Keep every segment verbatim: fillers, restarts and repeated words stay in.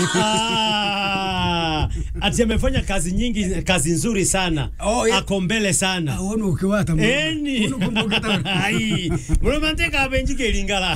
Ah, ati amefanya kazi nyingi, kazi nzuri sana. Oh, yeah. Ako mbele sana. Ah, wono ukiwata mwana. Eni. Wono kumbukita. Ai. Mromanteka abenji ke lingala.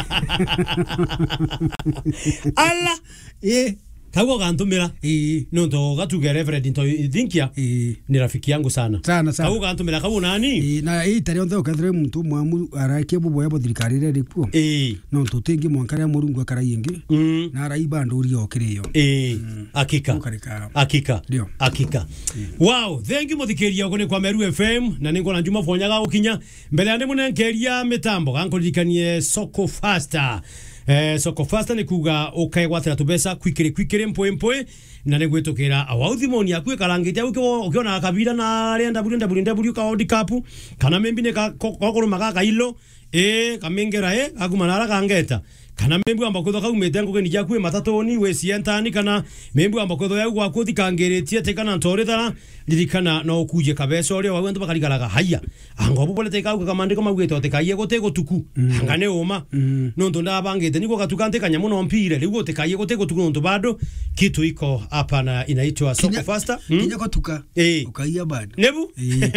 Ala. Eh. Kago kantumira. Eh. Nonto gatuge Reverend into thinkia. Eh. Ni rafiki yangu sana. Sana sana. Kago kantumira kago nani? Eh, na hii tari onthe ukethire muntu mwamu arake bubo ya thirikari ire rikuo. Eh. No tutingi mwankara murungu akara yingi. Mm. Na raiba nduri okiriyo. Eh. Akika. Akika. Ndio. Akika. Wow, thank you muthikiria gone kwa Meru F M na ningo na Juma Fonyaga ukinya mbele ande munenkeria mitambo gankuririkanie Soko Faster. Eh, Soko Faster ni kuga ukaigwatira tubesa kwikire kwikire mpwe mpwe na negwetokera awauthimoni akwe karangite uko ukiona kabira na renda burinda burinda buri ka World Cup kana membine ka kokoro magaka ilo eh kamengera eh agumanara kangeta kana membu ambakotho kaumete ngo ni yakwe matatoni we sientani kana membu ambakotho ya gwa kuthi kangeretie te kana ntorethara lirikana no kuje kabesa ore wa ndu bakarigaraga haya ango bobole te kauka kamande kama gwete te kaiye gote gotuku angane oma no ndo ndabangete niko katukante kanya muno mpire ligo te kaiye gote gotuku ndo bado kitu iko hapa na inaitwa Soko Faster kinya gotuka eh ukaiya bado nebu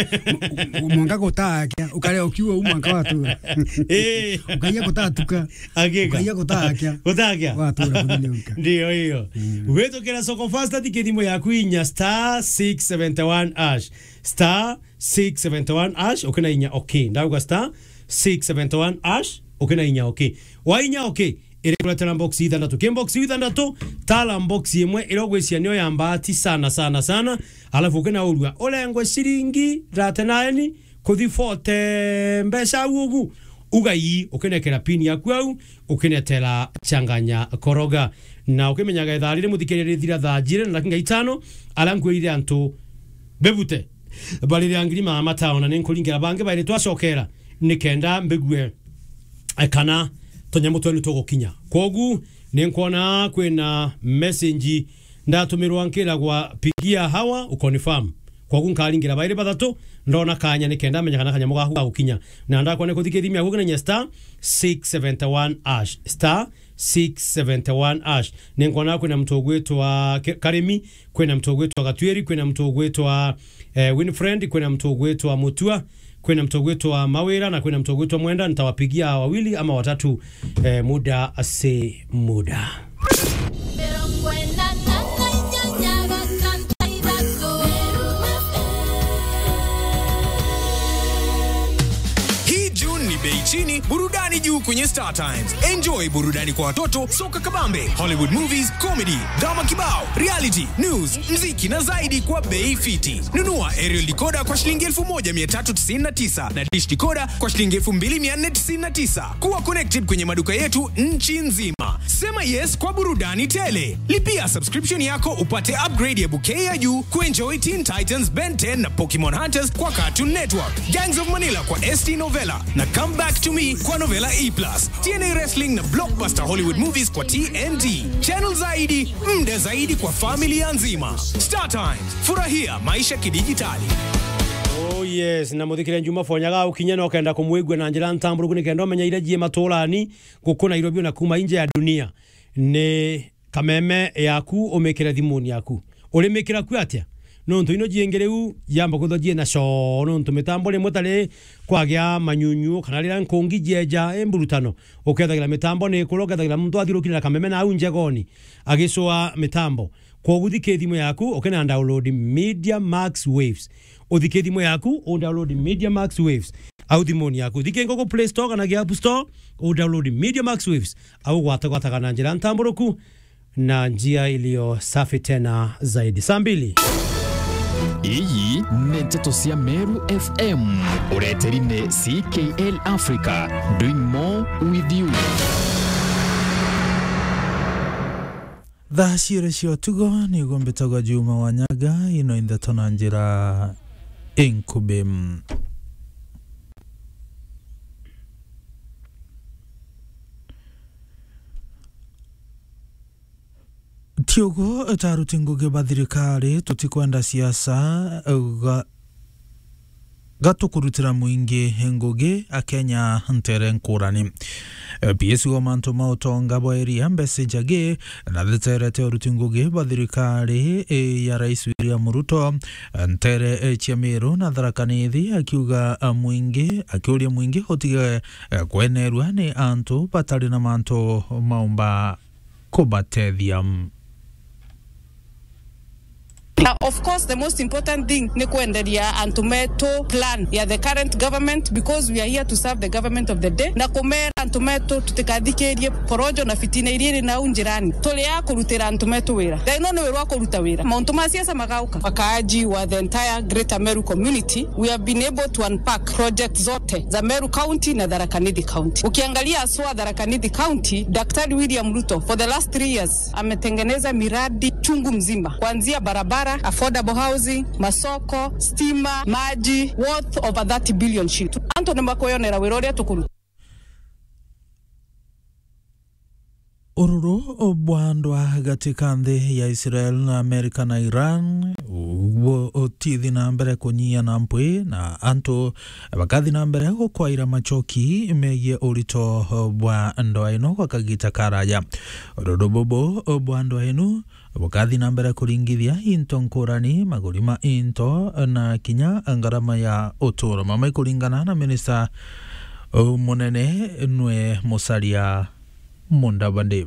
mwanga gotaakia ukare ukiwa umwanga watu eh ukaiya gotatuka ageka Kutakia. Kutakia. Watura kuniluka. Ndio hiyo. Weto kila Soko Faster tiketimo ya kuinya star six seven one hash. Star six seven one hash ukena inya okay. Ndauga star six seven one hash ukena inya okay. Wainya okay. Ere kula tala box ida ndatu. Kembox ida ndatu tala box yemwe irogwesia niyo yambati sana sana sana. Alafu ukena ulwa olengwe siringi ratenani kuthi forte mbesa ugu. Ugai ukenekera pini yaku au ukenetela changanya koroga na ukimenyaga itharire muthikirire thira thajire na kinga itano alankwirire antu bebute balire angiri ma mataona nenkuringera bange baire twacokera nikenda mbegwe kana tonyamu twenu tugukinya kogu nenkuona kwina message ndatumirwa nkira gwa pigia hawa ukonfirm kogu nkaringira baire bathatu ndona kanya nikenda menya kana kanya muga huga ukinya na ndakwa ne kuthikithimia huga na star six seven one hash star six seven one hash ningona kwina mtogo wetu wa Karemi kwina mtogo wetu wa Gatweri kwina mtogo wetu wa eh, Winfriend kwina mtogo wetu wa Mutua kwina mtogo wetu wa Mawera na kwina mtogo wetu wa Mwenda nitawapigia wawili ama watatu eh, muda ase muda bei chini, burudani juu kwenye Star Times. Enjoy burudani kwa watoto, soka kabambe, Hollywood movies, comedy, drama kibao, reality, news, mziki na zaidi kwa bei fiti. Nunua aerial decoder kwa shilingi elfu moja mia tatu tisini na tisa na dish decoder kwa shilingi elfu mbili mia nne tisini na tisa. Kuwa connected kwenye maduka yetu nchi nzima. Sema yes kwa burudani tele. Lipia subscription yako upate upgrade ya bouquet ya juu kuenjoy Teen Titans, Ben ten na Pokemon Hunters kwa Cartoon Network, Gangs of Manila kwa S T Novella na Come Back to Me kwa Novella E plus, T N A Wrestling na Blockbuster Hollywood Movies kwa T N T. Channel zaidi, mda zaidi kwa familia nzima. Star Times, furahia maisha kidijitali. Oh yes, na muthikire Juma Fonyaga ukinya no kenda kumwigwe na njira ntamburu kuni kenda menya ire jie maturani guko Nairobi na kuma inje ya dunia ni kameme yaku umekira thimuni yaku uri mekira ku atia no nto ino jiengereu yamba kutho jie na sho no nto mitambo le motale kwagya manyunyu kana rira nkongi jeja emburutano ukethagira mitambo ni kurogethagira muntu athirukira kameme na unje goni agisoa mitambo kwa guthike thimu yaku ukena download Media Max Waves uthike thimu yaku o download Media Max Waves au thimuni yaku thike ngoko Play Store kana App Store o download Media Max Waves au gwata gwata kana njira ntamburuku na njia iliyo safi tena zaidi. Saa mbili iyi ni nteto cia Meru F M ureterine C K L Africa, doing more with you. Thashire cio tugo ni gombetagwa Juma Wanyaga ino indeto na njira Inkubem. Tiogo tarutinguge bathirikari tutikwenda siasa ga gatukurutira muingi ngugi akenya ntere nkurani Piesi wa manto mautonga bwaeria mbesi njage na theterete urutingugi bathirikari ya Rais William Ruto ntere chia Meru na Tharaka-Nithi akiuga mwingi akiuria mwingi hotiga kwenerwa ni antu batari na manto maumba kubatethia. Uh, of course, the most important thing ni kuendelea antumeto plan ya the current government, because we are here to serve the government of the day. Na kumera antumeto tutikadhikerie porojo na fitina iriri na unjirani. Tole ya kurutira antumeto wera. They know we wako ruta wera. Mauntu masiasa magauka. Wakaaji wa the entire Greater Meru community, we have been able to unpack projects zote za Meru County na Tharaka-Nithi County. Ukiangalia aswa Tharaka-Nithi County, Daktari William Ruto for the last three years ametengeneza miradi chungu mzima. Kuanzia barabara, affordable housing, masoko, stima, maji, worth over thirty billion shillings. Antone makoyonera wiroria tukuru. Ururu obwandwa gatika nthi ya Israel na Amerika na Iran otithi na mbere kunyia na mpwi na antu bakathi na mbere gukwaira machoki megie urito bwa ndoa ino kwa kagita karaja. Ururu bobo obwandwa ino bakathi na mbere kuringithia into nkurani magurima into na kinya ngarama ya uturo mama kuringana na minister munene nwe Musalia Mudavadi.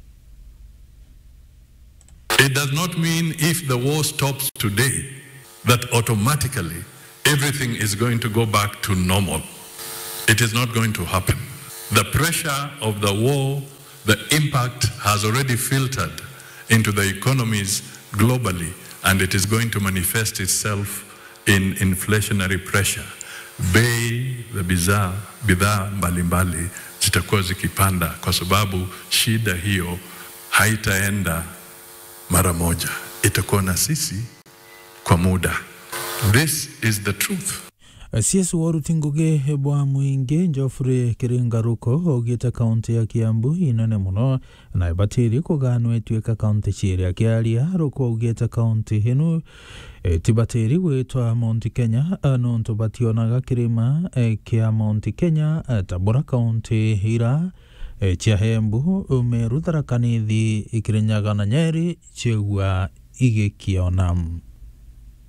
It does not mean if the war stops today that automatically everything is going to go back to normal. It is not going to happen. The pressure of the war, the impact has already filtered into the economies globally, and it is going to manifest itself in inflationary pressure. Bei the bidhaa bidhaa mbalimbali zitakuwa zikipanda kwa sababu shida hiyo haitaenda mara moja, itakuwa na sisi kwa muda. This is the truth. Siesu warutinguge bwa mwingi Geoffrey Kiringaruko ogita kaunti ya Kiambu inene muno na ibatiri kuganwe tueka kaunti chiri ya Kiaria ruko ogita kaunti hinu e, tibatiri wetwa Mount Kenya anonto bationaga kirima e, kia Mount Kenya e, Tabora kaunti hira e, chia Embu Meru Tharaka-Nithi Kirinyaga na Nyeri chegwa ige kionam.